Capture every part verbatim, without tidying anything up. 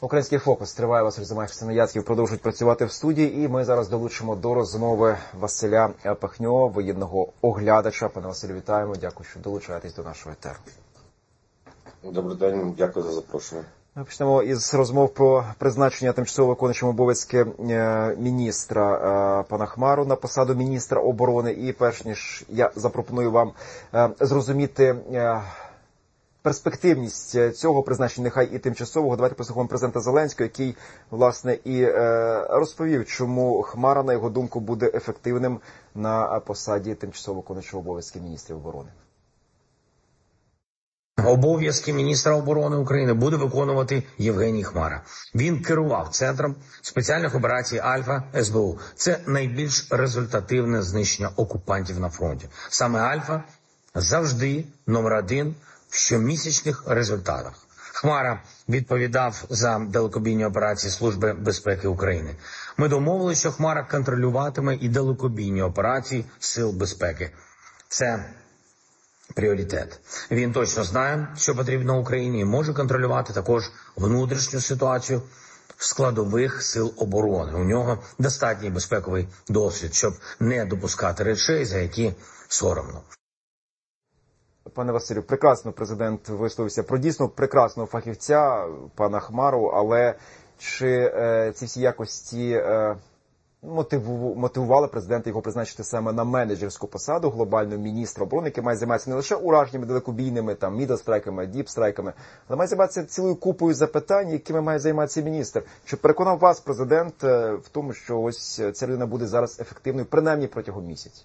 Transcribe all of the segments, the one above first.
Український фокус триває. Василь Замах, Яцьків продовжують працювати в студії, і ми зараз долучимо до розмови Василя Пахньо, воєнного оглядача. Пане Василю, вітаємо. Дякую, що долучаєтесь до нашого етеру. Добрий день, дякую за запрошення. Ми почнемо із розмов про призначення тимчасово виконуючим обов'язки міністра пана Хмару на посаду міністра оборони. І перш ніж я запропоную вам зрозуміти перспективність цього призначення, нехай і тимчасового, давайте послухаємо президента Зеленського, який, власне, і розповів, чому Хмара, на його думку, буде ефективним на посаді тимчасово виконуючого обов'язки міністра оборони. Обов'язки міністра оборони України буде виконувати Євгеній Хмара. Він керував Центром спеціальних операцій Альфа ес бе у. Це найбільш результативне знищення окупантів на фронті. Саме Альфа завжди номер один в щомісячних результатах. Хмара відповідав за далекобійні операції Служби безпеки України. Ми домовилися, що Хмара контролюватиме і далекобійні операції Сил безпеки. Це пріоритет. Він точно знає, що потрібно Україні, і може контролювати також внутрішню ситуацію складових сил оборони. У нього достатній безпековий досвід, щоб не допускати речей, за які соромно. Пане Василю, прекрасно президент висловився про дійсно прекрасного фахівця, пана Хмару, але чи е, ці всі якості е, мотиву, мотивували президента його призначити саме на менеджерську посаду глобального міністра оборони, який має займатися не лише ураженнями далекобійними, там, мідл-страйками, діп-страйками, але має займатися цілою купою запитань, якими має займатися міністр. Чи переконав вас президент в тому, що ось ця людина буде зараз ефективною, принаймні протягом місяця?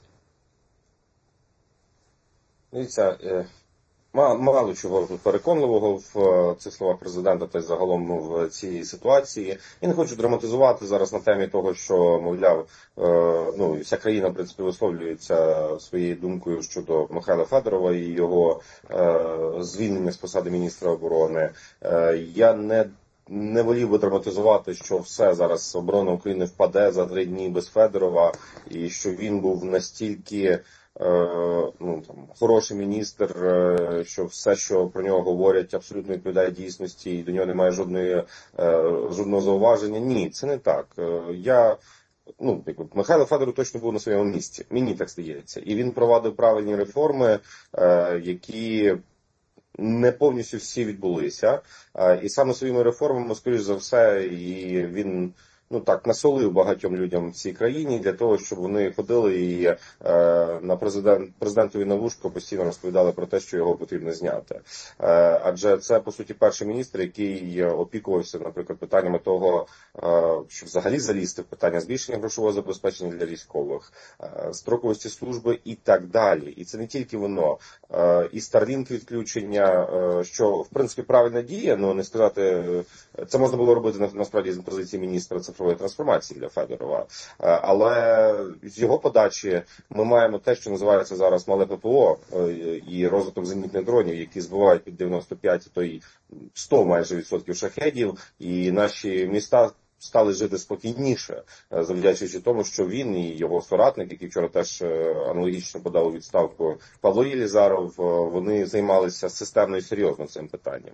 Дивіться, мало чого переконливого в цих словах президента та й загалом ну, в цій ситуації. Я не хочу драматизувати зараз на темі того, що, мовляв, ну, вся країна, в принципі, висловлюється своєю думкою щодо Михайла Федорова і його звільнення з посади міністра оборони. Я не Не волів би драматизувати, що все, зараз оборона України впаде за три дні без Федорова, і що він був настільки ну, там, хороший міністр, що все, що про нього говорять, абсолютно відповідає дійсності, і до нього немає жодної, жодного зауваження. Ні, це не так. Я, ну, Михайло Федоров точно був на своєму місці, мені так здається. І він провадив правильні реформи, які не повністю всі відбулися. І саме своїми реформами, скоріш за все, і він, ну так, насолив багатьом людям в цій країні для того, щоб вони ходили і е, на президент, президентові на вушко постійно розповідали про те, що його потрібно зняти. Е, адже це, по суті, перший міністр, який опікувався, наприклад, питаннями того, е, що взагалі залізти в питання збільшення грошового забезпечення для військових, е, строковості служби і так далі. І це не тільки воно. Е, і Starlink відключення, е, що, в принципі, правильна дія, ну, не сказати, це можна було робити, насправді, з позиції міністра цифрової трансформації для Федорова. Але з його подачі ми маємо те, що називається зараз мале пе пе о і розвиток зенітних дронів, які збивають під дев'яносто п'ять, то й сто майже відсотків шахедів, і наші міста стали жити спокійніше, завдячуючи тому, що він і його соратник, який вчора теж аналогічно подав у відставку, Павло Єлізаров, вони займалися системно і серйозно цим питанням.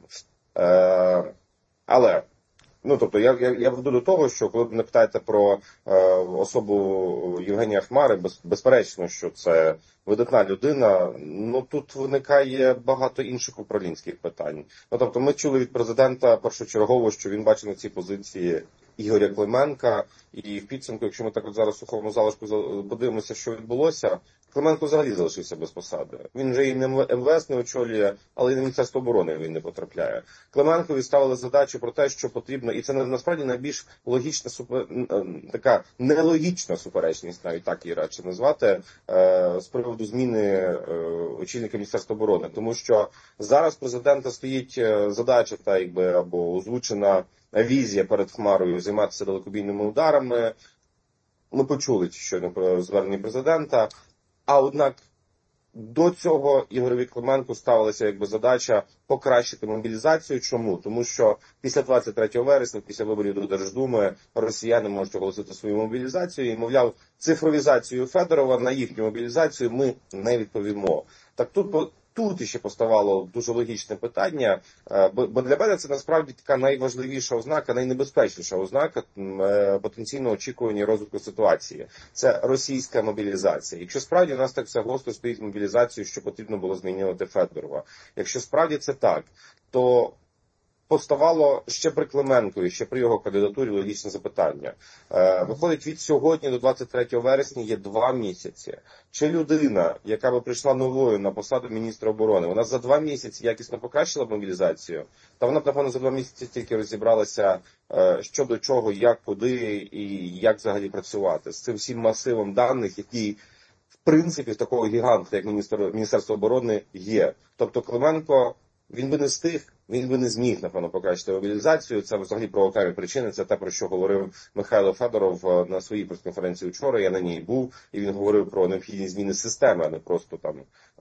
Але Ну, тобто, я, я, я веду до того, що коли ви не питаєте про е, особу Євгенія Хмари, без, безперечно, що це видатна людина, ну, тут виникає багато інших управлінських питань. Ну, тобто, ми чули від президента першочергово, що він бачить на цій позиції Ігоря Клименка, і в підсумку, якщо ми так от зараз у сухому залишку подивимося, що відбулося, Клименко взагалі залишився без посади. Він вже і не ем ве ес не очолює, але і на Міністерство оборони він не потрапляє. Клименкові ставили задачу про те, що потрібно, і це насправді найбільш логічна, супер, така нелогічна суперечність, навіть так її радше назвати, з приводу зміни очільника Міністерства оборони. Тому що зараз президента стоїть задача, та якби, або озвучена візія перед Хмарою займатися далекобійними ударами. Ми почули щойно про звернення президента. А однак до цього Ігорові Клименку ставилася якби задача покращити мобілізацію. Чому? Тому що після двадцять третього вересня, після виборів до Держдуми, росіяни можуть оголосити свою мобілізацію і, мовляв, цифровізацію Федорова на їхню мобілізацію ми не відповімо. Так тут тут іще поставало дуже логічне питання, бо, бо для мене це насправді така найважливіша ознака, найнебезпечніша ознака потенційно очікування розвитку ситуації. Це російська мобілізація. Якщо справді у нас так все гостро стоїть з мобілізацією, що потрібно було змінювати Федорова, якщо справді це так, то поставало ще при Клименкові, ще при його кандидатурі логічне запитання. Е, виходить, від сьогодні до двадцять третього вересня є два місяці. Чи людина, яка би прийшла новою на посаду міністра оборони, вона за два місяці якісно покращила б мобілізацію? Та вона б, напевно, за два місяці тільки розібралася, е, що до чого, як, куди і як взагалі працювати з цим всім масивом даних, який в принципі в такого гіганта, як міністр, Міністерство оборони, є. Тобто Клименко, він би не встиг, він би не зміг, напевно, покращити мобілізацію. Це взагалі про окремі причини. Це те, про що говорив Михайло Федоров на своїй прес-конференції вчора. Я на ній був, і він говорив про необхідність зміни системи, а не просто там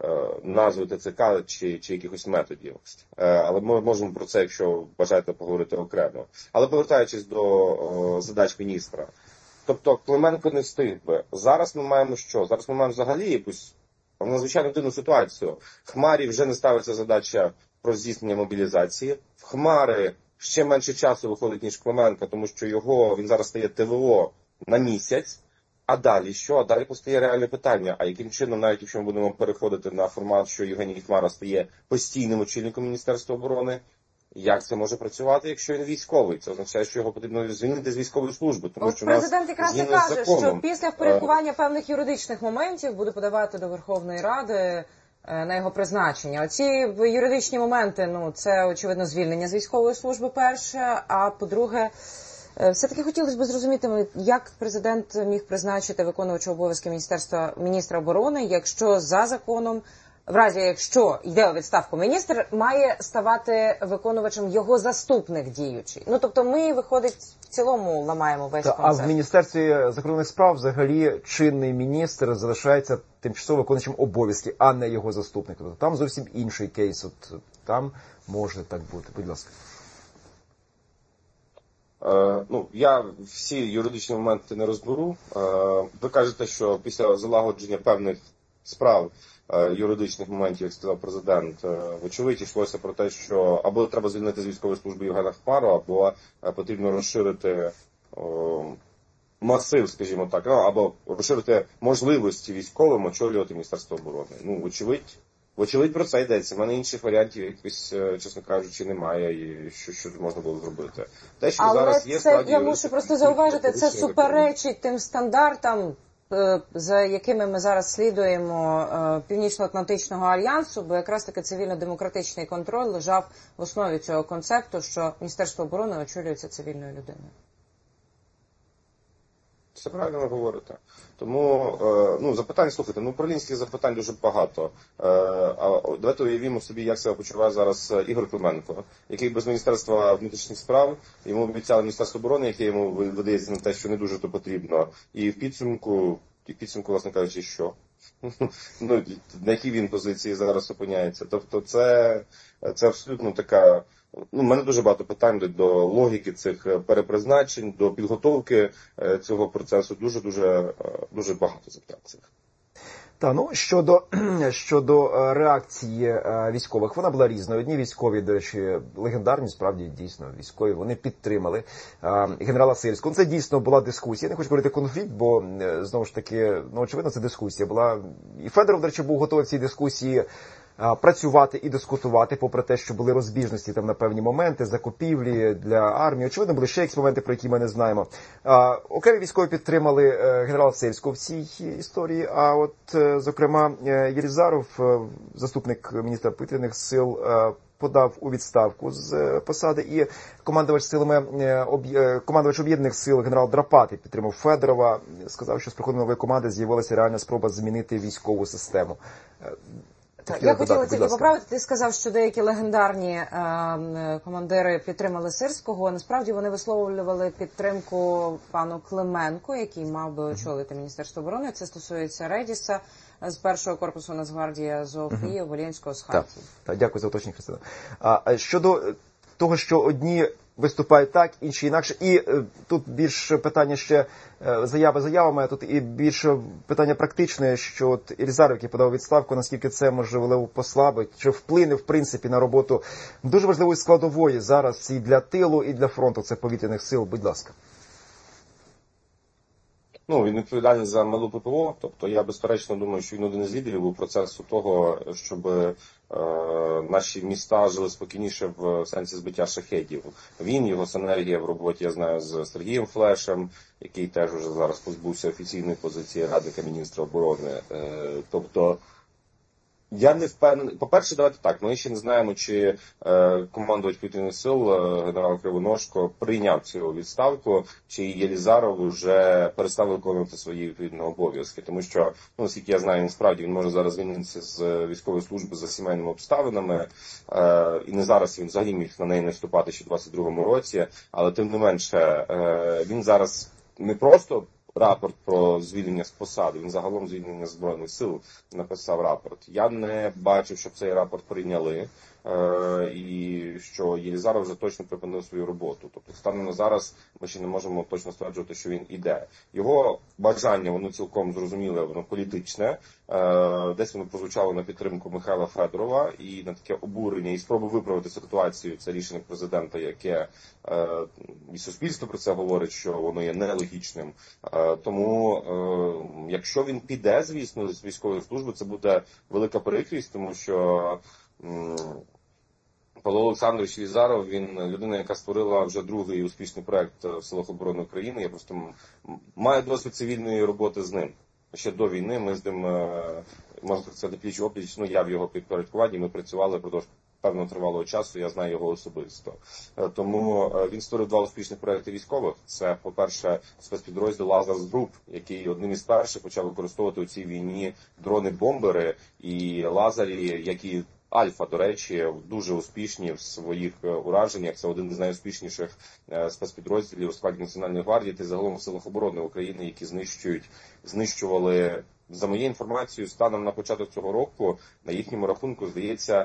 назви ТЦК чи, чи якихось методів. Але ми можемо про це, якщо бажаєте, поговорити окремо. Але повертаючись до задач міністра. Тобто Клименко не встиг би. Зараз ми маємо що? Зараз ми маємо взагалі якусь надзвичайно дивну ситуацію. Хмарі вже не ставиться задача про здійснення мобілізації. В Хмари ще менше часу виходить, ніж Клименко, тому що його, він зараз стає ТВО на місяць. А далі що? А далі постає реальне питання. А яким чином, навіть якщо ми будемо переходити на формат, що Євгеній Хмара стає постійним очільником Міністерства оборони, як це може працювати, якщо він військовий? Це означає, що його потрібно звільнити з військової служби. Тому От що президент якраз і каже, що після впорядкування певних юридичних моментів буде подавати до Верховної Ради на його призначення. Оці юридичні моменти, ну, це, очевидно, звільнення з військової служби перше, а по-друге, все-таки хотілося б зрозуміти, як президент міг призначити виконувача обов'язки міністерства міністра оборони, якщо за законом, в разі якщо йде у відставку міністр, має ставати виконувачем його заступник діючий. Ну, тобто ми, виходить, в цілому ламаємо весь Та, концепт. А в Міністерстві закордонних справ взагалі чинний міністр залишається тимчасово виконуючим обов'язки, а не його заступник. Тобто там зовсім інший кейс. От там може так бути. Будь ласка. Е, ну, я всі юридичні моменти не розберу. Е, ви кажете, що після залагодження певних справ, юридичних моментів, як сказав президент, вочевидь йшлося про те, що або треба звільнити з військової служби Євгена Хмару, або потрібно розширити о, масив, скажімо так, або розширити можливості військовим очолювати Міністерство оборони. Ну, вочевидь, вочевидь про це йдеться. У мене інших варіантів якось, чесно кажучи, немає, і що, що можна було зробити. Те, що Але зараз є, це, я мушу просто зауважити, це суперечить тим стандартам, за якими ми зараз слідуємо Північно-Атлантичного альянсу, бо якраз таки цивільно-демократичний контроль лежав в основі цього концепту, що Міністерство оборони очолюється цивільною людиною. Це правильно ви говорите. Тому, ну, запитань, слухайте, ну, управлінських запитань дуже багато. А давайте уявімо собі, як себе почуває зараз Ігор Клименко, який без Міністерства внутрішніх справ, йому обіцяли Міністерство оборони, яке йому видається на те, що не дуже то потрібно. І в підсумку, і в підсумку, власне кажучи, що? Ну, на якій він позиції зараз опиняється. Тобто це, це абсолютно така... Ну, в мене дуже багато питань до логіки цих перепризначень, до підготовки цього процесу. Дуже-дуже дуже багато запитань цих. Та, ну, щодо, щодо реакції військових, вона була різною. Одні військові, до речі, легендарні, справді, дійсно, військові, вони підтримали генерала Сирського. Це дійсно була дискусія. Я не хочу говорити конфлікт, бо, знову ж таки, ну, очевидно, це дискусія була. І Федоров, до речі, був готовий в цій дискусії працювати і дискутувати, попри те, що були розбіжності там на певні моменти, закупівлі для армії. Очевидно, були ще якісь моменти, про які ми не знаємо. А, окремі військові підтримали е, генерала Сирського в цій історії, а от, е, зокрема, е, Єлізаров, е, заступник міністра повітряних сил, е, подав у відставку з е, посади, і командувач силами е, об, е, командувач об'єднаних сил генерал Драпати підтримав Федорова, сказав, що з приходом нової команди з'явилася реальна спроба змінити військову систему. Так, я хотіла тільки поправити, ти сказав, що деякі легендарні е, командири підтримали Сирського, насправді вони висловлювали підтримку пану Клименку, який мав би очолити Міністерство оборони, це стосується Редіса з першого корпусу Нацгвардії Азов uh-huh. і Волинського з Харків. Так, так, дякую за уточнення, Христина. А щодо того, що одні виступають так, інші інакше. І е, тут більше питання ще е, заяви заявами, а тут і більше питання практичне, що от Єлизаров, який подав відставку, наскільки це можливо послабить, чи вплине в принципі на роботу дуже важливої складової зараз і для тилу, і для фронту, це повітряних сил. Будь ласка. Ну, він відповідальний за малу ППО, тобто я безперечно думаю, що він один із лідерів у процесу того, щоб е, наші міста жили спокійніше в сенсі збиття шахедів. Він, його синергія в роботі, я знаю, з Сергієм Флешем, який теж уже зараз позбувся офіційної позиції радника міністра оборони. Е, тобто, я не впевнений. По-перше, давайте так, ми ще не знаємо, чи е, командувач повітряних сил е, генерал Кривоножко прийняв цю відставку, чи Єлизаров вже перестав виконувати свої відповідні обов'язки. Тому що, ну, наскільки я знаю, насправді він може зараз звільнитися з військової служби за сімейними обставинами, е, і не зараз він взагалі міг на неї не вступати ще в двадцять другому році, але тим не менше, е, він зараз не просто рапорт про звільнення з посади, він загалом звільнення Збройних сил написав рапорт. Я не бачив, щоб цей рапорт прийняли, е- і що Єлизаров вже точно припинив свою роботу. Тобто, станом на зараз ми ще не можемо точно стверджувати, що він іде. Його бажання, воно цілком зрозуміле, воно політичне. Е- десь воно прозвучало на підтримку Михайла Федорова і на таке обурення і спробу виправити ситуацію. Це рішення президента, яке е- і суспільство про це говорить, що воно є нелогічним. Е- тому, е- якщо він піде, звісно, з військової служби, це буде велика прикрість, тому що м- Павло Олександрович Єлизаров, він людина, яка створила вже другий успішний проект в Силах оборони України. Я просто маю досвід цивільної роботи з ним. Ще до війни ми з ним, можна сказати, пліч-опліч, ну я в його підпорядкуванні, ми працювали впродовж певного тривалого часу, я знаю його особисто. Тому він створив два успішних проекти військових. Це, по-перше, спецпідрозділ Лазарс Груп, який одним із перших почав використовувати у цій війні дрони-бомбери і лазері, які Альфа, до речі, дуже успішні в своїх ураженнях. Це один із найуспішніших спецпідрозділів у складі Національної гвардії та загалом в Силах оборони України, які знищують, знищували, за моєю інформацією, станом на початок цього року, на їхньому рахунку, здається,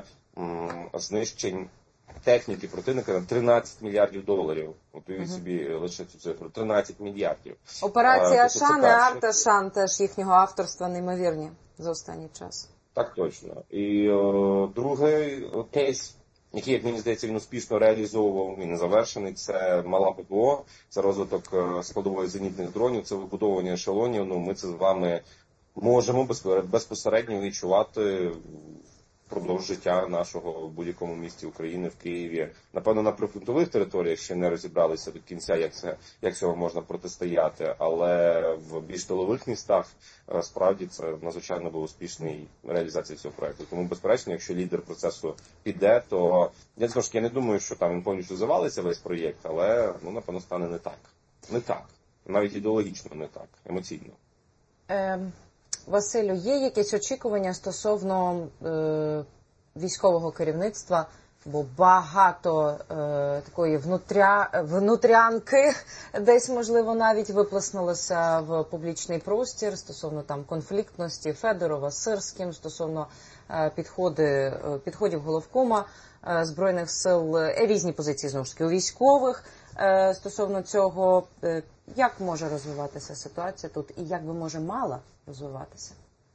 знищень техніки противника на тринадцять мільярдів доларів. От уявіть собі лише цю цифру. тринадцять мільярдів. Операція а, Шан і Арта Шан теж їхнього авторства неймовірні за останній час. Так точно. І о, другий кейс, який, як мені здається, він успішно реалізовував, він не завершений, це мала ППО, це розвиток складової зенітних дронів, це вибудовування ешелонів. Ну, ми це з вами можемо безпосередньо відчувати впродовж життя нашого в будь-якому місті України, в Києві. Напевно, на прифронтових територіях ще не розібралися до кінця, як це, як цього можна протистояти, але в більш тилових містах справді це надзвичайно був успішний реалізація цього проекту. Тому, безперечно, якщо лідер процесу піде, то я знову ж таки, я не думаю, що там він повністю завалиться весь проєкт, але, ну, напевно, стане не так. Не так. Навіть ідеологічно не так, емоційно. Ем... Василю, є якісь очікування стосовно е, військового керівництва, бо багато е, такої внутря, внутрянки десь, можливо, навіть виплеснулося в публічний простір стосовно там конфліктності Федорова з Сирським, стосовно е, підходи, е, підходів головкома е, Збройних сил, е, різні позиції, знову ж таки, у військових е, стосовно цього. Е, як може розвиватися ситуація тут і як би, може, мала розвиватися?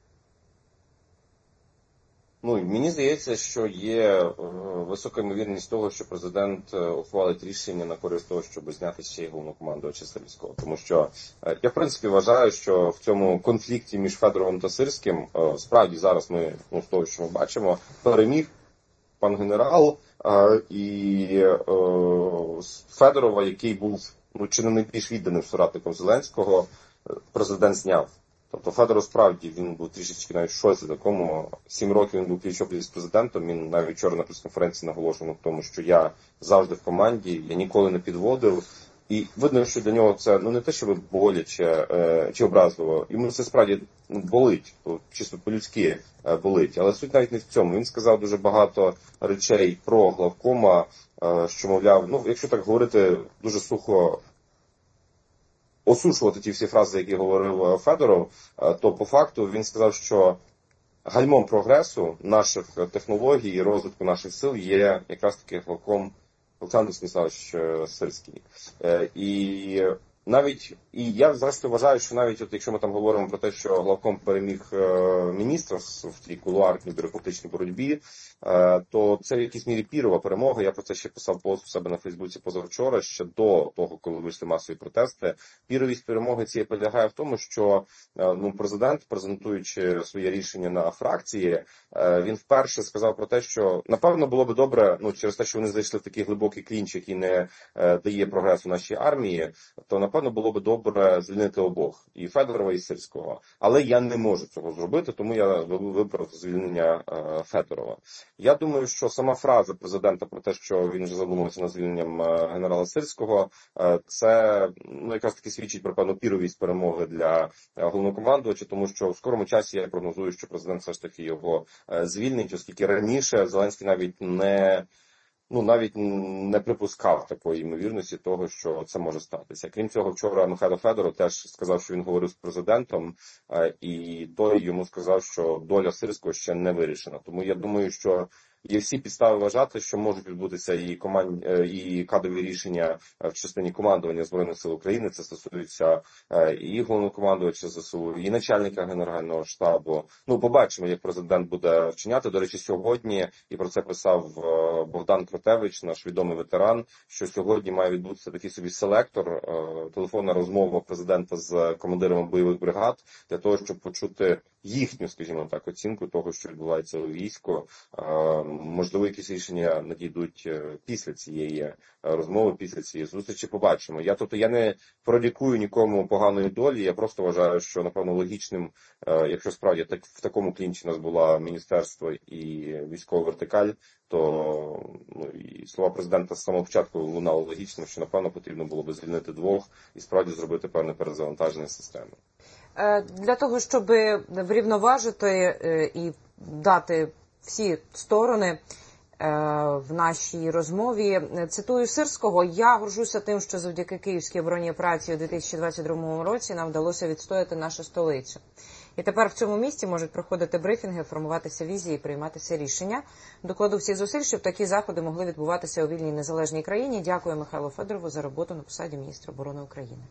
Ну, мені здається, що є е, висока ймовірність того, що президент ухвалить рішення на користь того, щоб зняти ще й головнокомандувача Сирського. Тому що е, я, в принципі, вважаю, що в цьому конфлікті між Федоровим та Сирським е, справді зараз ми, ну, з того, що ми бачимо, переміг пан генерал е, і е, Федорова, який був, ну, чи не найбільш відданим соратником Зеленського, президент зняв. Тобто Федоров справді, він був трішечки навіть в шоці такому. Сім років він був пліч-опліч з президентом, він навіть вчора на прес-конференції наголошував на тому, що я завжди в команді, я ніколи не підводив. І видно, що для нього це, ну, не те, що боляче е, чи образливо, йому це справді, ну, болить, чисто по-людськи е, болить. Але суть навіть не в цьому. Він сказав дуже багато речей про главкома, е, що, мовляв, ну, якщо так говорити дуже сухо, осушувати ті всі фрази, які говорив Федоров, то по факту він сказав, що гальмом прогресу наших технологій і розвитку наших сил є якраз таки главком Олександр Станіславович Сирський. І навіть, і я зрештою вважаю, що навіть от якщо ми там говоримо про те, що главком переміг міністра в тій кулуарній бюрократичній боротьбі, то це в якійсь мірі пірова перемога. Я про це ще писав пост у себе на Фейсбуці позавчора, ще до того, коли вийшли масові протести. Піровість перемоги цієї полягає в тому, що ну, президент, презентуючи своє рішення на фракції, він вперше сказав про те, що напевно було би добре, ну через те, що вони зайшли в такий глибокий клінч, який не дає прогресу нашій армії, то напевно було би добре звільнити обох, і Федорова, і Сирського. Але я не можу цього зробити, тому я вибрав звільнення Федорова. Я думаю, що сама фраза президента про те, що він вже задумався над звільненням генерала Сирського, це ну, якраз таки свідчить про певну піровість перемоги для головнокомандувача, тому що в скорому часі я прогнозую, що президент все ж таки його звільнить, оскільки раніше Зеленський навіть не ну навіть не припускав такої ймовірності того, що це може статися. Крім цього, вчора Михайло Федоров теж сказав, що він говорив з президентом, і той йому сказав, що доля Сирського ще не вирішена. Тому я думаю, що є всі підстави вважати, що можуть відбутися і команд... і кадрові рішення в частині командування Збройних сил України. Це стосується і головнокомандувача ЗСУ, і начальника Генерального штабу. Ну, побачимо, як президент буде вчиняти. До речі, сьогодні, і про це писав Богдан Кротевич, наш відомий ветеран, що сьогодні має відбутися такий собі селектор, телефонна розмова президента з командирами бойових бригад, для того, щоб почути їхню, скажімо так, оцінку того, що відбувається у війську. Можливо, якісь рішення надійдуть після цієї розмови, після цієї зустрічі. Побачимо. Я тобто я не прорікую нікому поганої долі. Я просто вважаю, що напевно логічним, якщо справді так в такому клінчі у нас була міністерство і військова вертикаль, то ну і слова президента з самого початку лунало логічним, що напевно потрібно було би звільнити двох і справді зробити певне перезавантаження системи. Для того, щоб врівноважити і дати всі сторони в нашій розмові, цитую Сирського: «Я горжуся тим, що завдяки київській оборонній операції у дві тисячі двадцять другому році нам вдалося відстояти нашу столицю. І тепер в цьому місті можуть проходити брифінги, формуватися візії, прийматися рішення. Докладу всіх зусиль, щоб такі заходи могли відбуватися у вільній незалежній країні. Дякую Михайлу Федорову за роботу на посаді міністра оборони України».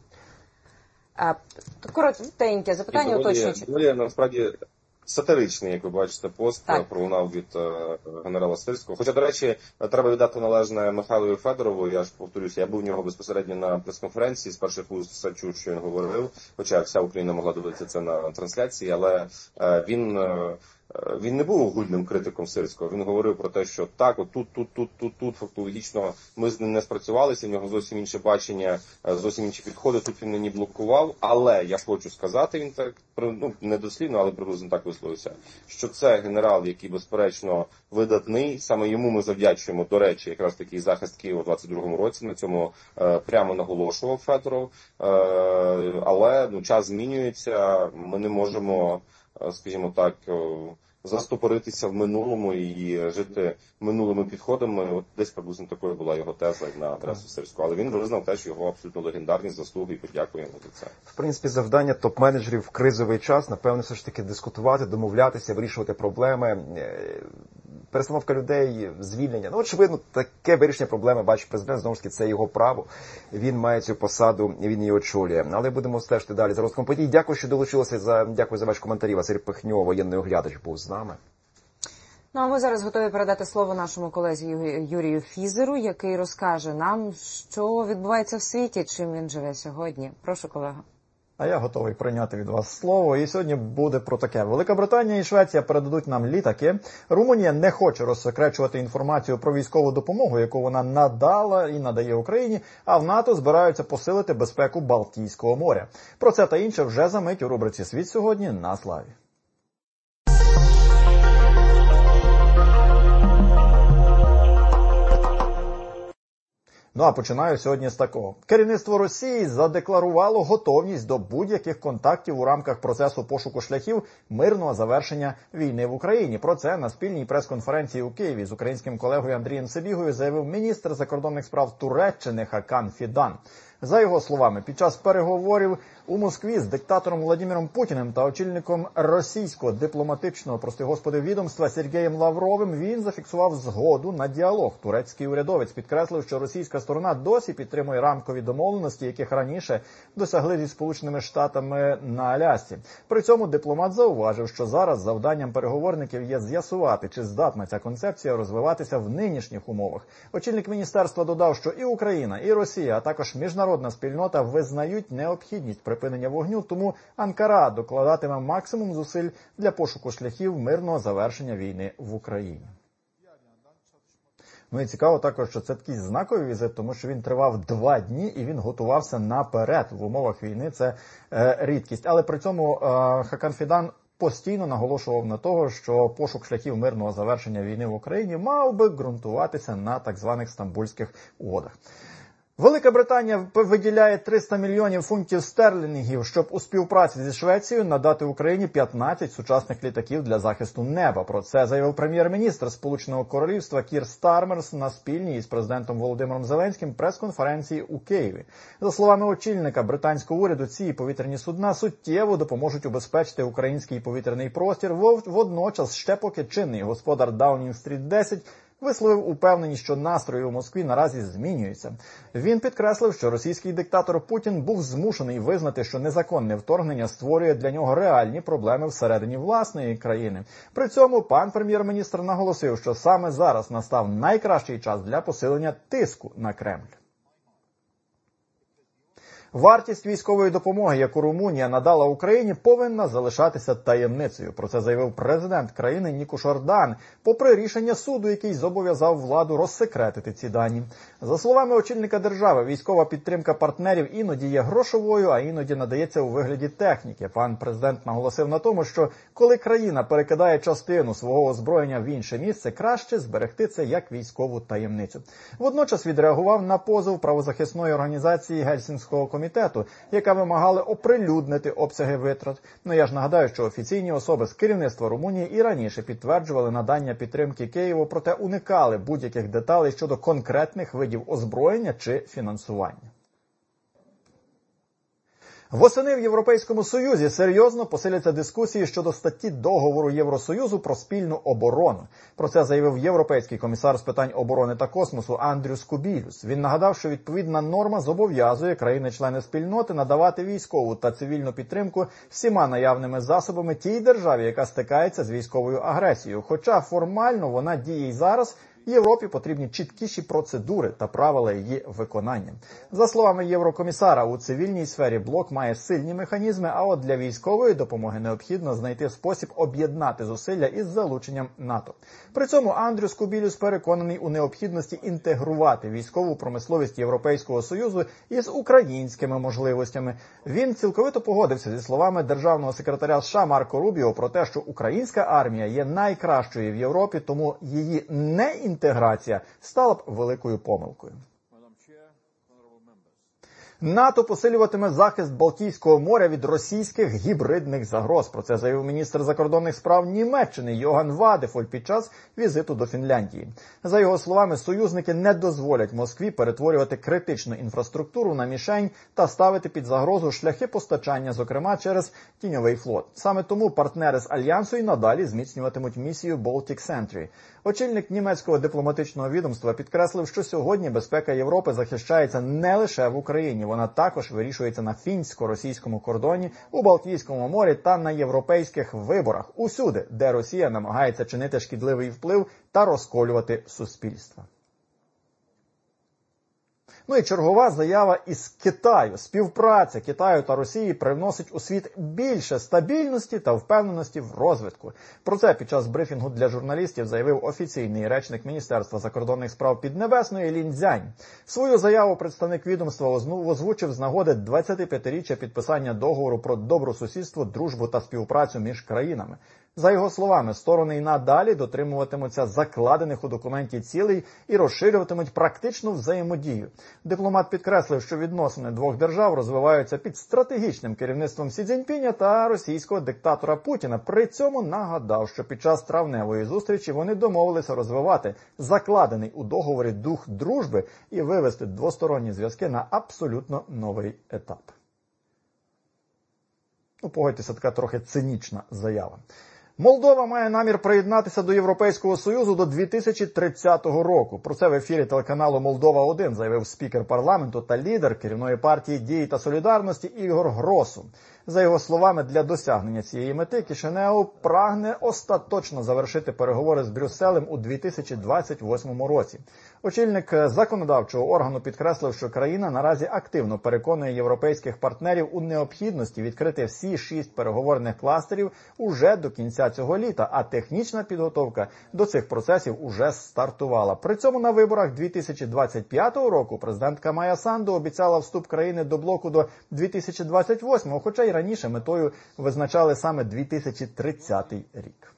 Коротеньке запитання, уточнюючи. Доволі, насправді, сатиричний, як ви бачите, пост так пролунав від е, генерала Сирського. Хоча, до речі, треба віддати належне Михайлові Федорову. Я ж повторюся, я був у нього безпосередньо на прес-конференції, з перших вуст все чув, що він говорив, хоча вся Україна могла дивитися це на трансляції, але е, він... Е, Він не був огульним критиком Сирського. Він говорив про те, що так, от тут, тут, тут, тут, тут, фактологічно ми з ним не спрацювалися, в нього зовсім інше бачення, зовсім інші підходи, тут він мені блокував. Але я хочу сказати, він так, ну, не дослівно, але приблизно так висловився, що це генерал, який, безперечно, видатний. Саме йому ми завдячуємо, до речі, якраз такий захист Києва у двадцять другому році. На цьому е, прямо наголошував Федоров. Е, але ну, час змінюється, ми не можемо, скажімо так, застопоритися в минулому і жити минулими підходами. От десь приблизно такою була його теза на адресу Сирського. Але він визнав теж його абсолютно легендарні заслуги і подякує йому за це. В принципі, завдання топ-менеджерів в кризовий час, напевно, все ж таки дискутувати, домовлятися, вирішувати проблеми. Перестановка людей, звільнення. Ну, очевидно, таке вирішення проблеми бачить президент. Знову ж таки, це його право. Він має цю посаду, він її очолює. Але будемо стежити далі за розвитком подій. Дякую, що долучилися. За... Дякую за ваші коментарі. Василь Пихньо, воєнний оглядач, був з нами. Ну, а ми зараз готові передати слово нашому колезі Юрію Фізеру, який розкаже нам, що відбувається в світі, чим він живе сьогодні. Прошу, колега. А я готовий прийняти від вас слово. І сьогодні буде про таке. Велика Британія і Швеція передадуть нам літаки. Румунія не хоче розсекречувати інформацію про військову допомогу, яку вона надала і надає Україні, а в НАТО збираються посилити безпеку Балтійського моря. Про це та інше вже за мить у рубриці «Світ сьогодні» на Славі. Ну а починаю сьогодні з такого. Керівництво Росії задекларувало готовність до будь-яких контактів у рамках процесу пошуку шляхів мирного завершення війни в Україні. Про це на спільній прес-конференції у Києві з українським колегою Андрієм Сибігою заявив міністр закордонних справ Туреччини Хакан Фідан. За його словами, під час переговорів у Москві з диктатором Владимиром Путіним та очільником російського дипломатичного, прости господи, відомства Сергієм Лавровим він зафіксував згоду на діалог. Турецький урядовець підкреслив, що російська сторона досі підтримує рамкові домовленості, яких раніше досягли зі Сполученими Штатами на Алясці. При цьому дипломат зауважив, що зараз завданням переговорників є з'ясувати, чи здатна ця концепція розвиватися в нинішніх умовах. Очільник міністерства додав, що і Україна, і Росія, а також міжнародна спільнота визнають необхідність припинення вогню, тому Анкара докладатиме максимум зусиль для пошуку шляхів мирного завершення війни в Україні. Ну і цікаво також, що це такий знаковий візит, тому що він тривав два дні і він готувався наперед. В умовах війни це е, рідкість. Але при цьому е, Хакан Фідан постійно наголошував на того, що пошук шляхів мирного завершення війни в Україні мав би ґрунтуватися на так званих стамбульських угодах. Велика Британія виділяє триста мільйонів фунтів стерлінгів, щоб у співпраці зі Швецією надати Україні п'ятнадцять сучасних літаків для захисту неба. Про це заявив прем'єр-міністр Сполученого Королівства Кір Стармерс на спільній із президентом Володимиром Зеленським прес-конференції у Києві. За словами очільника британського уряду, ці повітряні судна суттєво допоможуть убезпечити український повітряний простір. Водночас ще поки чинний господар Даунінг-стріт десять висловив упевненість, що настрої у Москві наразі змінюються. Він підкреслив, що російський диктатор Путін був змушений визнати, що незаконне вторгнення створює для нього реальні проблеми всередині власної країни. При цьому пан прем'єр-міністр наголосив, що саме зараз настав найкращий час для посилення тиску на Кремль. Вартість військової допомоги, яку Румунія надала Україні, повинна залишатися таємницею. Про це заявив президент країни Нікуш Ордан, попри рішення суду, який зобов'язав владу розсекретити ці дані. За словами очільника держави, військова підтримка партнерів іноді є грошовою, а іноді надається у вигляді техніки. Пан президент наголосив на тому, що коли країна перекидає частину свого озброєння в інше місце, краще зберегти це як військову таємницю. Водночас відреагував на позов правозахисної організації Гельсінського комітету, комітету, яка вимагала оприлюднити обсяги витрат. Ну я ж нагадаю, що офіційні особи з керівництва Румунії і раніше підтверджували надання підтримки Києву, проте уникали будь-яких деталей щодо конкретних видів озброєння чи фінансування. Восени в Європейському Союзі серйозно посиляться дискусії щодо статті договору Євросоюзу про спільну оборону. Про це заявив європейський комісар з питань оборони та космосу Андрюс Кубілюс. Він нагадав, що відповідна норма зобов'язує країни-члени спільноти надавати військову та цивільну підтримку всіма наявними засобами тій державі, яка стикається з військовою агресією. Хоча формально вона діє й зараз, Європі потрібні чіткіші процедури та правила її виконання. За словами єврокомісара, у цивільній сфері блок має сильні механізми, а от для військової допомоги необхідно знайти спосіб об'єднати зусилля із залученням НАТО. При цьому Андрюс Кубілюс переконаний у необхідності інтегрувати військову промисловість Європейського Союзу із українськими можливостями. Він цілковито погодився зі словами державного секретаря США Марко Рубіо про те, що українська армія є найкращою в Європі, тому її не інтеграція стала б великою помилкою. НАТО посилюватиме захист Балтійського моря від російських гібридних загроз. Про це заявив міністр закордонних справ Німеччини Йоган Вадефоль під час візиту до Фінляндії. За його словами, союзники не дозволять Москві перетворювати критичну інфраструктуру на мішень та ставити під загрозу шляхи постачання, зокрема через тіньовий флот. Саме тому партнери з Альянсу і надалі зміцнюватимуть місію Baltic Sentry. Очільник німецького дипломатичного відомства підкреслив, що сьогодні безпека Європи захищається не лише в Україні. Вона також вирішується на фінсько-російському кордоні, у Балтійському морі та на європейських виборах. Усюди, де Росія намагається чинити шкідливий вплив та розколювати суспільство. Ну і чергова заява із Китаю. Співпраця Китаю та Росії привносить у світ більше стабільності та впевненості в розвитку. Про це під час брифінгу для журналістів заявив офіційний речник Міністерства закордонних справ Піднебесної Лінь Цзянь. Свою заяву представник відомства озвучив з нагоди двадцятип'ятиріччя підписання договору про добросусідство, дружбу та співпрацю між країнами. За його словами, сторони й надалі дотримуватимуться закладених у документі цілей і розширюватимуть практичну взаємодію. Дипломат підкреслив, що відносини двох держав розвиваються під стратегічним керівництвом Сі Цзіньпіня та російського диктатора Путіна. При цьому нагадав, що під час травневої зустрічі вони домовилися розвивати закладений у договорі дух дружби і вивести двосторонні зв'язки на абсолютно новий етап. Ну, погодьтеся, така трохи цинічна заява. Молдова має намір приєднатися до Європейського Союзу до дві тисячі тридцятого року. Про це в ефірі телеканалу «Молдова один» заявив спікер парламенту та лідер керівної партії «Дії та солідарності» Ігор Гросу. За його словами, для досягнення цієї мети Кишинев прагне остаточно завершити переговори з Брюсселем у дві тисячі двадцять восьмому році. Очільник законодавчого органу підкреслив, що країна наразі активно переконує європейських партнерів у необхідності відкрити всі шість переговорних кластерів уже до кінця цього літа, а технічна підготовка до цих процесів уже стартувала. При цьому на виборах дві тисячі двадцять п'ятого року президентка Майя Санду обіцяла вступ країни до блоку до дві тисячі двадцять восьмого, хоча й раніше метою визначали саме дві тисячі тридцятий рік.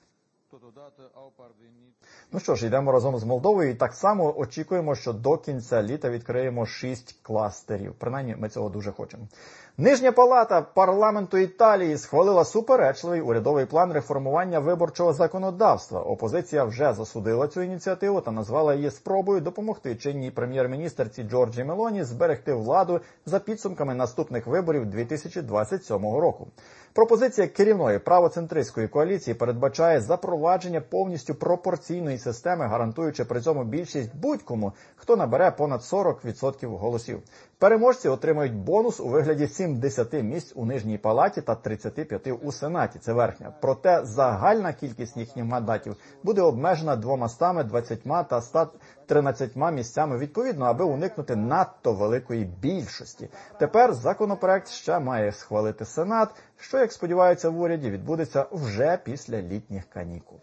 Ну що ж, йдемо разом з Молдовою і так само очікуємо, що до кінця літа відкриємо шість кластерів. Принаймні, ми цього дуже хочемо. Нижня палата парламенту Італії схвалила суперечливий урядовий план реформування виборчого законодавства. Опозиція вже засудила цю ініціативу та назвала її спробою допомогти чинній прем'єр-міністерці Джорджі Мелоні зберегти владу за підсумками наступних виборів дві тисячі двадцять сьомого року. Пропозиція керівної правоцентристської коаліції передбачає запровадження повністю пропорційної системи, гарантуючи при цьому більшість будь-кому, хто набере понад сорок відсотків голосів. Переможці отримають бонус у вигляді сімдесяти місць у Нижній палаті та тридцяти п'яти у Сенаті. Це верхня. Проте загальна кількість їхніх мандатів буде обмежена двомастами двадцятьма та ста тринадцятьма місцями відповідно, аби уникнути надто великої більшості. Тепер законопроект ще має схвалити Сенат, що, як сподіваються в уряді, відбудеться вже після літніх канікул.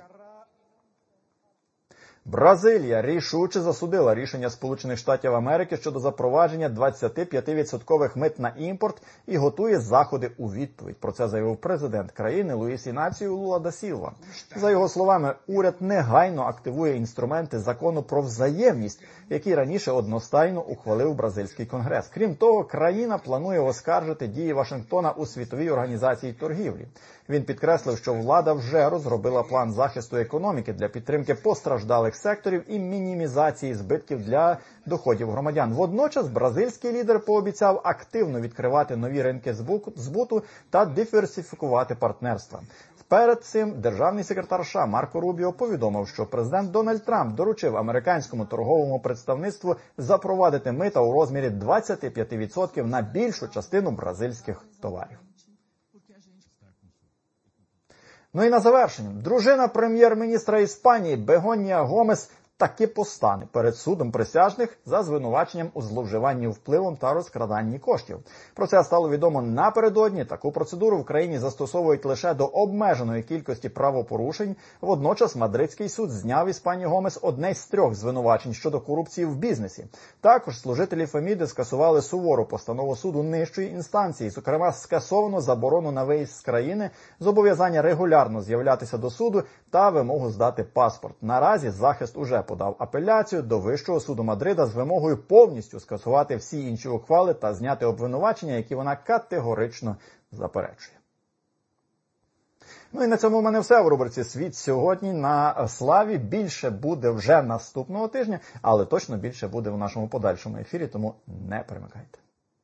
Бразилія рішуче засудила рішення Сполучених Штатів Америки щодо запровадження двадцятип'ятивідсоткових мит на імпорт і готує заходи у відповідь. Про це заявив президент країни Луїс Інаціо Лула да Сілва. За його словами, уряд негайно активує інструменти закону про взаємність, який раніше одностайно ухвалив бразильський конгрес. Крім того, країна планує оскаржити дії Вашингтона у Світовій організації торгівлі. Він підкреслив, що влада вже розробила план захисту економіки для підтримки постраждалих секторів і мінімізації збитків для доходів громадян. Водночас бразильський лідер пообіцяв активно відкривати нові ринки збуту та диверсифікувати партнерства. Перед цим державний секретар США Марко Рубіо повідомив, що президент Дональд Трамп доручив американському торговому представництву запровадити мита у розмірі двадцяти п'яти відсотків на більшу частину бразильських товарів. Ну і на завершення. Дружина прем'єр-міністра Іспанії Бегонія Гомес таки постане перед судом присяжних за звинуваченням у зловживанні впливом та розкраданні коштів. Про це стало відомо напередодні. Таку процедуру в країні застосовують лише до обмеженої кількості правопорушень. Водночас Мадридський суд зняв Іспанії Гомес одне з трьох звинувачень щодо корупції в бізнесі. Також служителі Феміди скасували сувору постанову суду нижчої інстанції. Зокрема, скасовано заборону на виїзд з країни, зобов'язання регулярно з'являтися до суду та вимогу здати паспорт. Наразі захист уже подав апеляцію до Вищого суду Мадрида з вимогою повністю скасувати всі інші ухвали та зняти обвинувачення, які вона категорично заперечує. Ну і на цьому в мене все в рубриці «Світ сьогодні» на Славі. Більше буде вже наступного тижня, але точно більше буде в нашому подальшому ефірі, тому не перемикайте.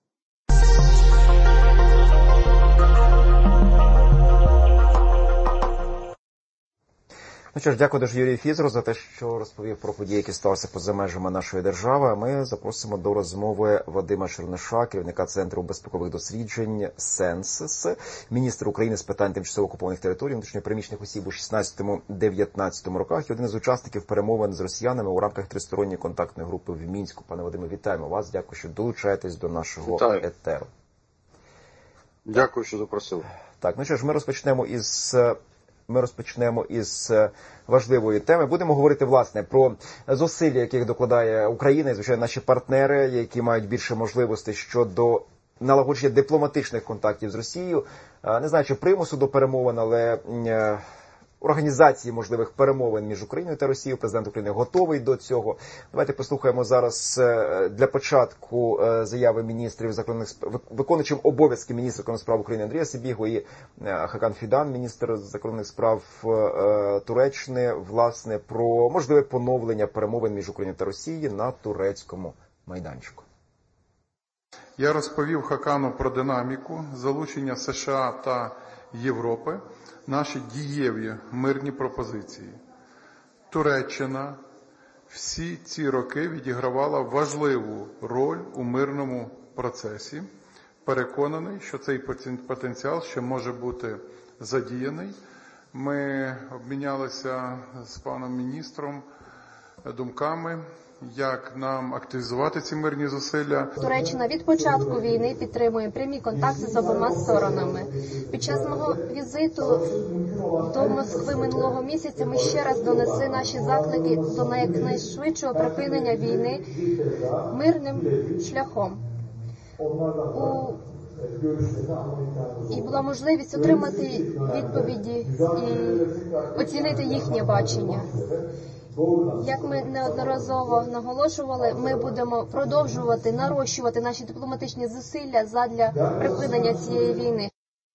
Ну що ж, дякую дуже Юрію Фізеру за те, що розповів про події, які сталися поза межами нашої держави. А ми запросимо до розмови Вадима Черниша, керівника Центру безпекових досліджень «Сенсис», міністра України з питань тимчасово окупованих територій, внутрішньопереміщених осіб у шістнадцятому-дев'ятнадцятому роках і один із учасників перемовин з росіянами у рамках тристоронньої контактної групи в Мінську. Пане Вадиме, вітаємо вас. Дякую, що долучаєтесь до нашого Вітаю. етеру. Дякую, що запросили. Так, ну що ж, ми розпочнемо із... Ми розпочнемо із важливої теми. Будемо говорити, власне, про зусилля, яких докладає Україна і, звичайно, наші партнери, які мають більше можливостей щодо налагодження дипломатичних контактів з Росією. Не знаю, чи примусу до перемовин, але організації можливих перемовин між Україною та Росією. Президент України готовий до цього. Давайте послухаємо зараз для початку заяви міністрів закордонних справ, виконуючим обов'язки міністра закордонних справ України Андрія Сибігу і Хакан Фідан, міністр закордонних справ Туреччини, власне, про можливе поновлення перемовин між Україною та Росією на турецькому майданчику. Я розповів Хакану про динаміку залучення США та Європи, наші дієві мирні пропозиції. Туреччина всі ці роки відігравала важливу роль у мирному процесі. Переконаний, що цей потенціал ще може бути задіяний. Ми обмінялися з паном міністром думками, як нам активізувати ці мирні зусилля. Туреччина від початку війни підтримує прямі контакти з обома сторонами. Під час мого візиту до Москви минулого місяця ми ще раз донесли наші заклики до якнайшвидшого припинення війни мирним шляхом. У... І була можливість отримати відповіді і оцінити їхнє бачення. Як ми неодноразово наголошували, ми будемо продовжувати нарощувати наші дипломатичні зусилля задля припинення цієї війни.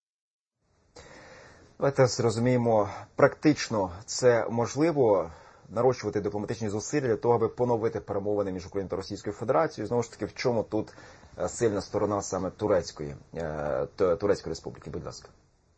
Давайте зрозуміємо, практично це можливо нарощувати дипломатичні зусилля для того, аби поновити перемовини між Україною та Російською Федерацією. Знову ж таки, в чому тут сильна сторона саме Турецької, Турецької Республіки? Будь ласка.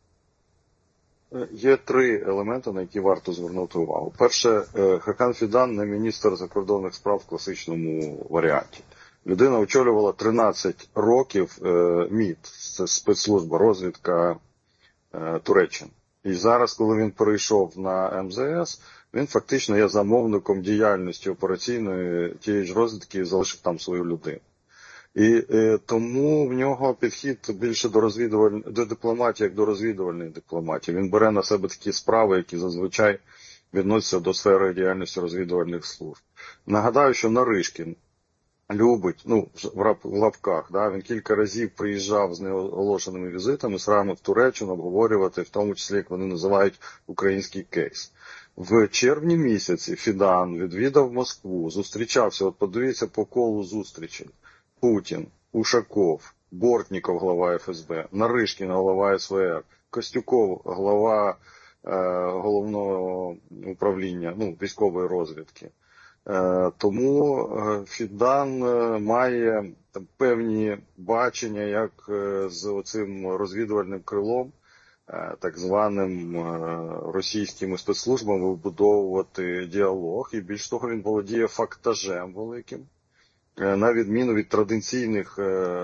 Є три елементи, на які варто звернути увагу. Перше, Хакан Фідан не міністр закордонних справ в класичному варіанті. Людина очолювала тринадцять років МІД, це спецслужба, розвідка Туреччини. І зараз, коли він перейшов на ем зе ес, він фактично є замовником діяльності операційної тієї ж розвідки і залишив там свою людину. І е, тому в нього підхід більше до розвідувальної, до дипломатії, як до розвідувальної дипломатії. Він бере на себе такі справи, які зазвичай відносяться до сфери діяльності розвідувальних служб. Нагадаю, що Наришкін любить, ну, в лапках, да, він кілька разів приїжджав з неоголошеними візитами саме в Туреччину обговорювати, в тому числі, як вони називають, український кейс. В червні місяці Фідан відвідав Москву, зустрічався, от подивіться по колу зустрічей. Путін, Ушаков, Бортніков, глава еф ес бе, Наришкін, глава ес ве ер, Костюков, глава е, головного управління, ну, військової розвідки. Е, тому е, Фідан е, має там певні бачення, як е, з оцим розвідувальним крилом, е, так званим е, російськими спецслужбами вибудовувати діалог. І більш того, він володіє фактажем великим. На відміну від традиційних,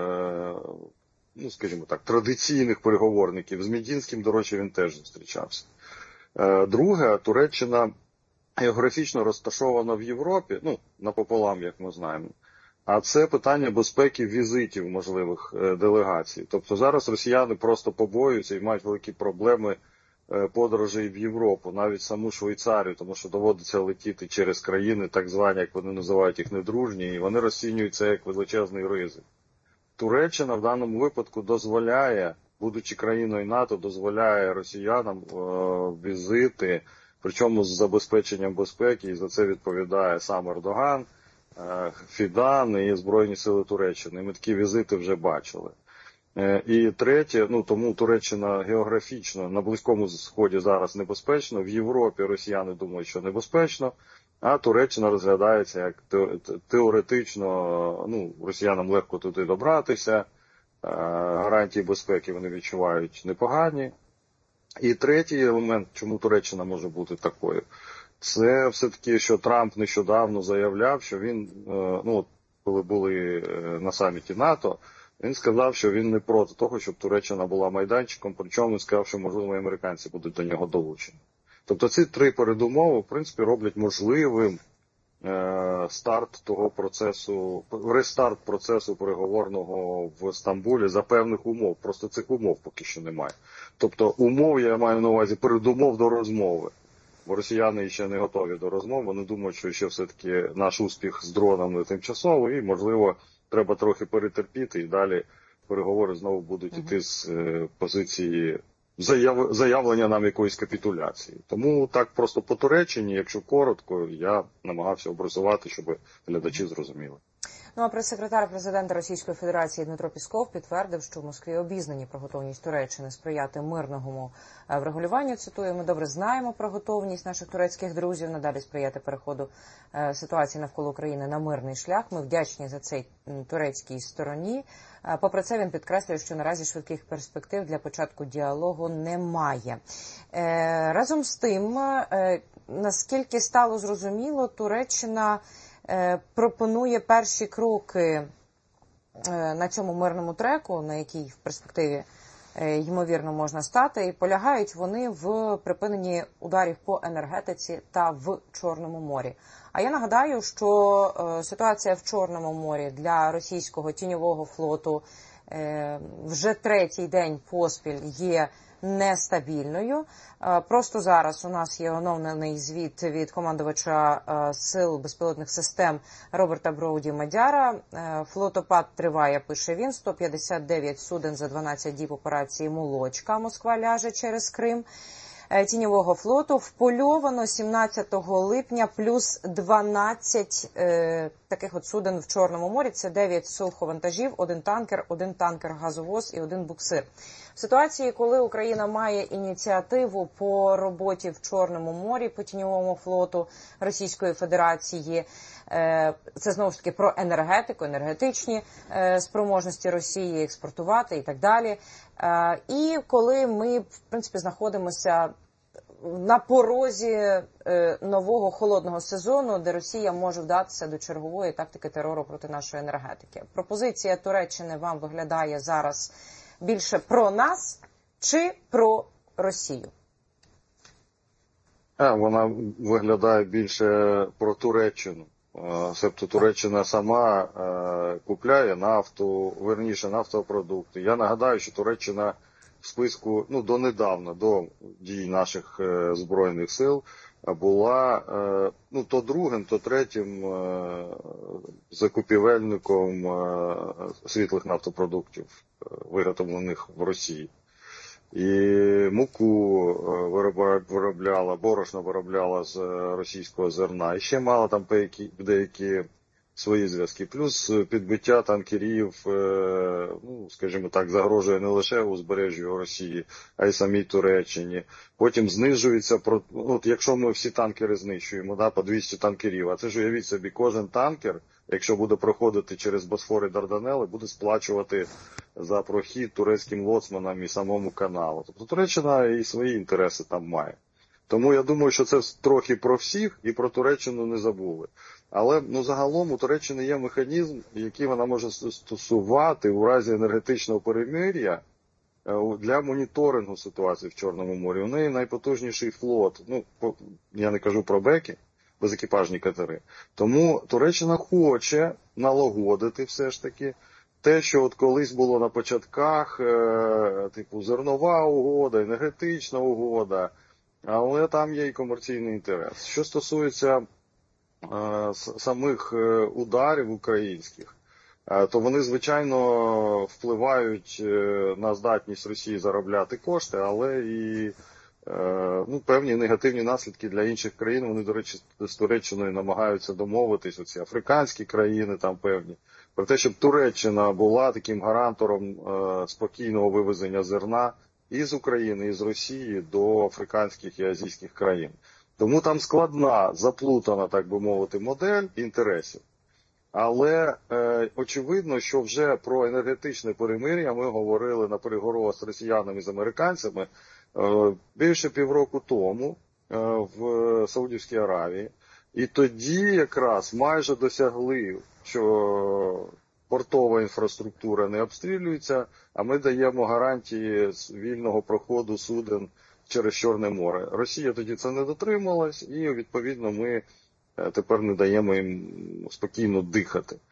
ну, скажімо так, традиційних переговорників. З Медінським, до речі, він теж зустрічався. Друге, Туреччина географічно розташована в Європі, ну, напополам, як ми знаємо. А це питання безпеки візитів можливих делегацій. Тобто зараз росіяни просто побоюються і мають великі проблеми подорожей в Європу, навіть саму Швейцарію, тому що доводиться летіти через країни, так звані, як вони називають їх, недружні, і вони розцінюють це як величезний ризик. Туреччина в даному випадку дозволяє, будучи країною НАТО, дозволяє росіянам е, візити, причому з забезпеченням безпеки, і за це відповідає сам Ердоган, е, Фідан і Збройні сили Туреччини. Ми такі візити вже бачили. І третє, ну тому Туреччина географічно на Близькому Сході зараз небезпечно, в Європі росіяни думають, що небезпечно, а Туреччина розглядається як теоретично, ну, росіянам легко туди добратися, гарантії безпеки вони відчувають непогані. І третій елемент, чому Туреччина може бути такою, це все-таки, що Трамп нещодавно заявляв, що він, ну, коли були на саміті НАТО, він сказав, що він не проти того, щоб Туреччина була майданчиком, причому він сказав, що, можливо, і американці будуть до нього долучені. Тобто ці три передумови, в принципі, роблять можливим е, старт того процесу, рестарт процесу переговорного в Стамбулі за певних умов. Просто цих умов поки що немає. Тобто умов, я маю на увазі, передумов до розмови. Бо росіяни ще не готові до розмов, вони думають, що ще все-таки наш успіх з дронами тимчасовий і, можливо, треба трохи перетерпіти, і далі переговори знову будуть йти з е, позиції заяв, заявлення нам якоїсь капітуляції. Тому так просто по Туреччині, якщо коротко, я намагався обрисувати, щоб глядачі зрозуміли. Ну а прес-секретар президента Російської Федерації Дмитро Пісков підтвердив, що в Москві обізнані про готовність Туреччини сприяти мирному врегулюванню. Цитую, ми добре знаємо про готовність наших турецьких друзів надалі сприяти переходу ситуації навколо України на мирний шлях. Ми вдячні за цей турецькій стороні. Попри це, він підкреслює, що наразі швидких перспектив для початку діалогу немає. Разом з тим, наскільки стало зрозуміло, Туреччина пропонує перші кроки на цьому мирному треку, на який в перспективі, ймовірно, можна стати, і полягають вони в припиненні ударів по енергетиці та в Чорному морі. А я нагадаю, що ситуація в Чорному морі для російського тіньового флоту вже третій день поспіль є нестабільною. Просто зараз у нас є оновлений звіт від командувача Сил безпілотних систем Роберта Броуді-Мадяра. Флотопад триває, пише він, сто п'ятдесят дев'ять суден за дванадцять діб операції «Молочка». Москва ляже через Крим. Тіньового флоту впольовано сімнадцятого липня плюс дванадцять е, таких от суден в Чорному морі. Це дев'ять суховантажів, один танкер, один танкер-газовоз і один буксир. В ситуації, коли Україна має ініціативу по роботі в Чорному морі, по тіньовому флоту Російської Федерації, е, це знову ж таки про енергетику, енергетичні е, спроможності Росії експортувати і так далі. І коли ми, в принципі, знаходимося на порозі нового холодного сезону, де Росія може вдатися до чергової тактики терору проти нашої енергетики. Пропозиція Туреччини вам виглядає зараз більше про нас чи про Росію? Вона виглядає більше про Туреччину. Себто Туреччина сама е, купляє нафту, верніше нафтопродукти. Я нагадаю, що Туреччина в списку, ну, донедавна, до дій наших е, Збройних сил, була е, ну, то другим, то третім е, закупівельником е, світлих нафтопродуктів, е, виготовлених в Росії. І муку виробляла, борошно виробляла з російського зерна. І ще мала там деякі, деякі свої зв'язки. Плюс підбиття танкерів, ну, скажімо так, загрожує не лише узбережжю Росії, а й самій Туреччині. Потім знижується, от якщо ми всі танкери знищуємо, да, по двісті танкерів, а це ж уявіть собі, кожен танкер, якщо буде проходити через Босфор і Дарданели, буде сплачувати за прохід турецьким лоцманам і самому каналу. Тобто Туреччина і свої інтереси там має. Тому я думаю, що це трохи про всіх і про Туреччину не забули. Але ну, загалом у Туреччини є механізм, який вона може стосувати у разі енергетичного перемир'я для моніторингу ситуації в Чорному морі. У неї найпотужніший флот, ну, я не кажу про беки, безекіпажні катери. Тому Туреччина хоче налагодити все ж таки те, що от колись було на початках, е, типу зернова угода, енергетична угода, але там є і комерційний інтерес. Що стосується е, самих ударів українських, е, то вони, звичайно, впливають е, на здатність Росії заробляти кошти, але і ну, певні негативні наслідки для інших країн. Вони, до речі, з Туреччиною намагаються домовитись, оці африканські країни там певні, про те, щоб Туреччина була таким гарантором е, спокійного вивезення зерна із України, і з Росії до африканських і азійських країн. Тому там складна, заплутана, так би мовити, модель інтересів. Але е, очевидно, що вже про енергетичне перемир'я ми говорили на переговорах з росіянами і з американцями е, більше півроку тому е, в Саудівській Аравії. І тоді якраз майже досягли, що портова інфраструктура не обстрілюється, а ми даємо гарантії вільного проходу суден через Чорне море. Росія тоді це не дотрималась, і відповідно ми тепер не даємо їм спокійно дихати е,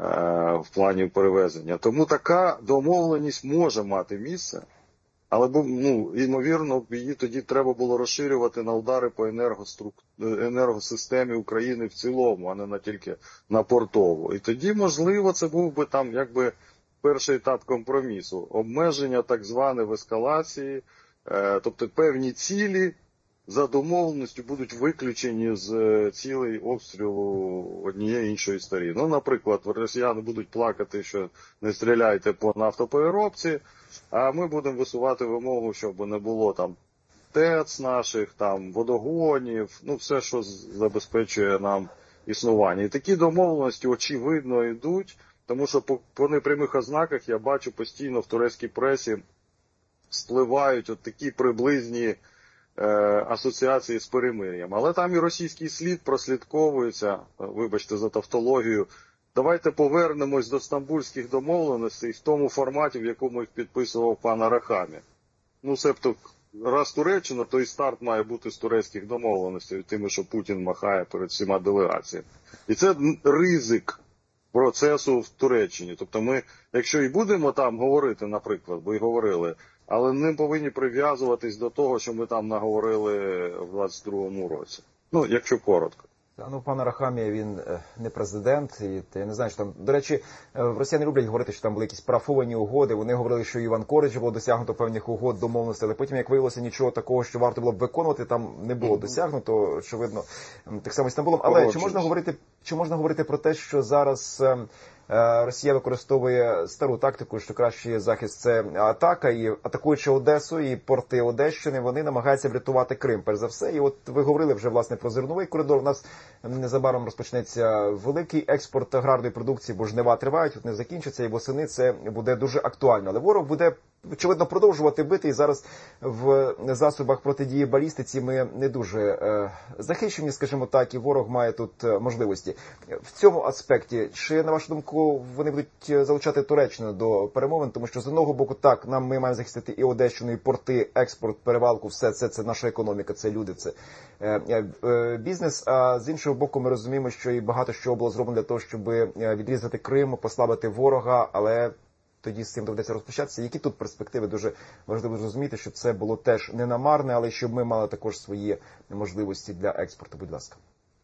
в плані перевезення. Тому така домовленість може мати місце, але, ну, ймовірно, її тоді треба було розширювати на удари по енергострук... енергосистемі України в цілому, а не на тільки на портову. І тоді, можливо, це був би там якби перший етап компромісу. Обмеження так зване в ескалації, Тобто певні цілі за домовленістю будуть виключені з цілей обстрілу однієї іншої сторони. Ну, наприклад, росіяни будуть плакати, що не стріляйте по нафтопереробці, а ми будемо висувати вимогу, щоб не було там ТЕЦ наших, там водогонів, ну все, що забезпечує нам існування. І такі домовленості очевидно йдуть, тому що по, по непрямих ознаках я бачу постійно в турецькій пресі спливають от такі приблизні е, асоціації з перемир'ям. Але там і російський слід прослідковується, вибачте за тавтологію. Давайте повернемось до стамбульських домовленостей в тому форматі, в якому їх підписував пан Арахамі. Ну, себто, раз Туреччина, то і старт має бути з турецьких домовленостей, тими, що Путін махає перед всіма делегаціями. І це ризик процесу в Туреччині. Тобто ми, якщо і будемо там говорити, наприклад, бо і говорили, але не повинні прив'язуватись до того, що ми там наговорили в двадцять другому році. Ну, якщо коротко. Ну, пан Арахамія, він не президент, і я не знаю, що там... До речі, росіяни люблять говорити, що там були якісь парафовані угоди, вони говорили, що Іван Корич було досягнуто певних угод, домовленостей, але потім, як виявилося, нічого такого, що варто було б виконувати, там не було досягнуто, очевидно, так само з Стамбулом. Але чи можна говорити, чи можна говорити про те, що зараз Росія використовує стару тактику, що кращий захист – це атака, і атакуючи Одесу і порти Одещини, вони намагаються врятувати Крим, перш за все. І от ви говорили вже, власне, про зерновий коридор. У нас незабаром розпочнеться великий експорт аграрної продукції, бо жнива тривають, от не закінчаться, і восени це буде дуже актуально. Але ворог буде, очевидно, продовжувати бити, і зараз в засобах протидії балістиці ми не дуже е, захищені, скажімо так, і ворог має тут можливості. В цьому аспекті, чи, на вашу думку, вони будуть залучати Туреччину до перемовин, тому що з одного боку, так, нам ми маємо захистити і Одещину, і порти, експорт, перевалку, все це, це наша економіка, це люди, це е, е, бізнес, а з іншого боку, ми розуміємо, що і багато що було зроблено для того, щоб відрізати Крим, послабити ворога, але тоді з цим доведеться розпочатися. Які тут перспективи? Дуже важливо зрозуміти, що це було теж не намарне, але щоб ми мали також свої можливості для експорту. Будь ласка.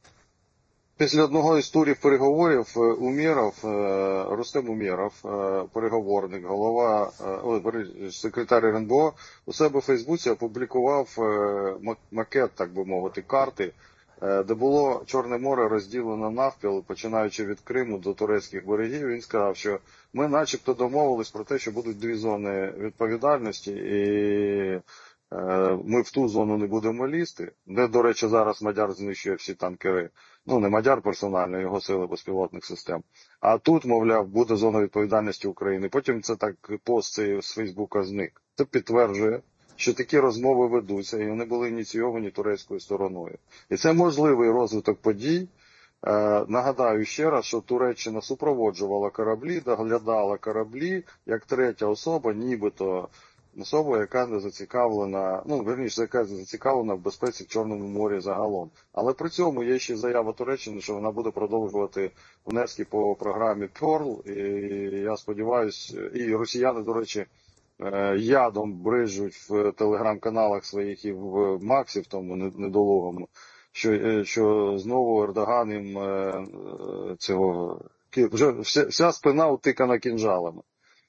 Після одного із турів переговорів Умєров, Рустем Умєров, переговорник, голова, секретар РНБО, у себе в Фейсбуці опублікував макет, так би мовити, карти, де було Чорне море розділено навпіл, починаючи від Криму до турецьких берегів. Він сказав, що ми начебто домовились про те, що будуть дві зони відповідальності, і ми в ту зону не будемо лізти, де, до речі, зараз Мадяр знищує всі танкери. Ну, не Мадяр персонально, його сили безпілотних систем. А тут, мовляв, буде зона відповідальності України. Потім це так пост цей з Фейсбука зник. Це підтверджує, що такі розмови ведуться, і вони були ініційовані турецькою стороною. І це можливий розвиток подій. Е, нагадаю ще раз, що Туреччина супроводжувала кораблі, доглядала кораблі, як третя особа, нібито особа, яка не зацікавлена, ну, верніше, яка зацікавлена в безпеці в Чорному морі загалом. Але при цьому є ще заява Туреччини, що вона буде продовжувати внески по програмі Перл, і я сподіваюся, і росіяни, до речі, ядом брижуть в телеграм-каналах своїх і в Максі, в тому недолугому, що, що знову Ердоган їм цього, вже вся, вся спина утикана кінжалами.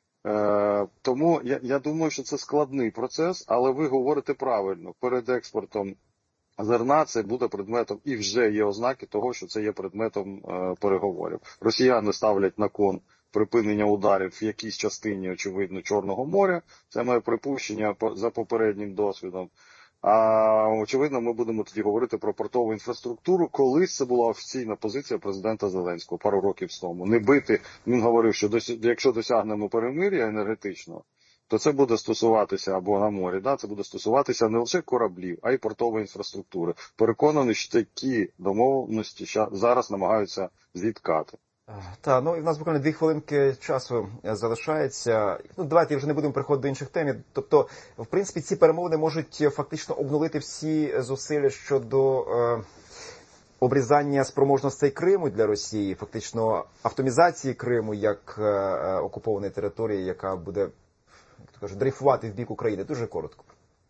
Тому я, я думаю, що це складний процес, але ви говорите правильно, перед експортом зерна це буде предметом, і вже є ознаки того, що це є предметом переговорів. Росіяни ставлять на кон припинення ударів в якійсь частині, очевидно, Чорного моря. Це моє припущення за попереднім досвідом. А, очевидно, ми будемо тоді говорити про портову інфраструктуру. Колись це була офіційна позиція президента Зеленського пару років тому. Не бити, він говорив, що досі, якщо досягнемо перемир'я енергетичного, то це буде стосуватися, або на морі, да, це буде стосуватися не лише кораблів, а й портової інфраструктури. Переконаний, що такі домовленості зараз намагаються зіткати. Так, ну і в нас буквально дві хвилинки часу залишається. Ну, давайте вже не будемо переходити до інших тем. Тобто, в принципі, ці перемовини можуть фактично обнулити всі зусилля щодо е, обрізання спроможностей Криму для Росії, фактично автомізації Криму як е, окупованої території, яка буде, як то кажуть, дрейфувати в бік України. Дуже коротко.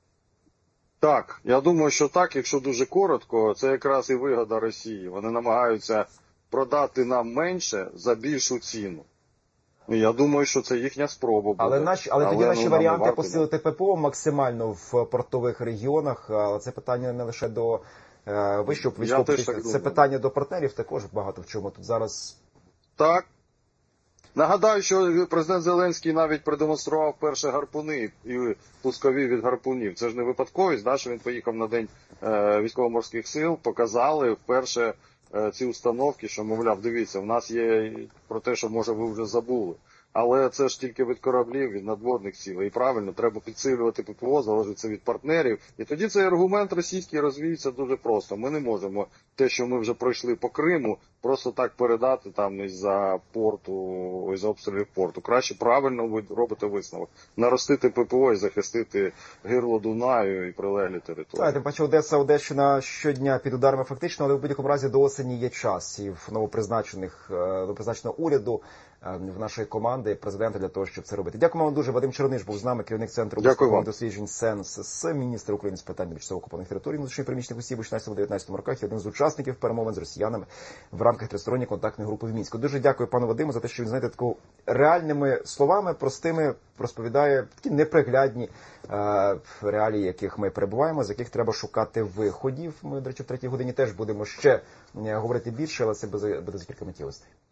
Так, я думаю, що так, якщо дуже коротко, це якраз і вигода Росії. Вони намагаються продати нам менше за більшу ціну. Я думаю, що це їхня спроба буде. Але, наш, але, але тоді наші ну, варіанти варто... посилити ППО максимально в портових регіонах. Але це питання не лише до е, вищого військового, це питання до партнерів також багато в чому тут зараз. Так. Нагадаю, що президент Зеленський навіть продемонстрував перші гарпуни і пускові від гарпунів. Це ж не випадковість, да, що він поїхав на День е, військово-морських сил, показали вперше е, ці установки, що, мовляв, дивіться, в нас є про те, що, може, ви вже забули. Але це ж тільки від кораблів, від надводних цілей. І правильно, треба підсилювати ППО, залежить це від партнерів. І тоді цей аргумент російський розвіється дуже просто. Ми не можемо те, що ми вже пройшли по Криму, просто так передати там із-за порту, із-за обстрілів порту. Краще правильно ви робите висновок. Наростити ППО і захистити гирло Дунаю і прилеглі території. Так, тим паче Одеса, Одещина щодня під ударами фактично, але в будь-якому разі до осені є час. І в новопризначених, новопризначеного уряду, в нашої команди, президента, для того, щоб це робити. Дякуємо вам дуже. Вадим Черниш був з нами, керівник Центру безпекових досліджень «Сенс», міністр України з питань тимчасово окупованих територій, внутрішньо переміщених осіб у шістнадцятому-дев'ятнадцятому роках і один з учасників перемовин з росіянами в рамках тристоронньої контактної групи в Мінську. Дуже дякую пану Вадиму за те, що він, знаєте, таку реальними словами, простими, розповідає такі неприглядні е, реалії, яких ми перебуваємо, з яких треба шукати виходів. Ми, до речі, в третій годині теж будемо ще говорити більше, але це буде за кілька миттєвостей.